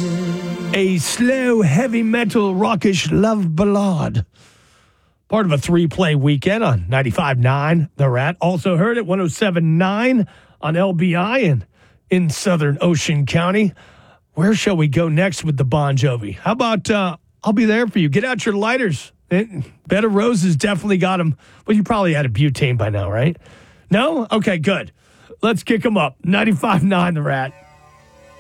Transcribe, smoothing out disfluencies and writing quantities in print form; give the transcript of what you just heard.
A slow, heavy metal, rockish love ballad. Part of a 3-play weekend on 95.9 The Rat. Also heard at 107.9 on LBI and in Southern Ocean County. Where shall we go next with the Bon Jovi? How about I'll be there for you. Get out your lighters. Bed of Roses definitely got them. Well, you probably had a butane by now, right? No? Okay, good. Let's kick them up. 95.9 The Rat.